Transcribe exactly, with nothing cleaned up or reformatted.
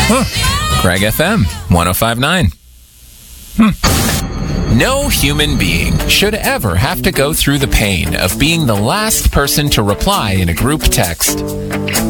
Huh. Craig F M, one oh five point nine. Hmm. No human being should ever have to go through the pain of being the last person to reply in a group text.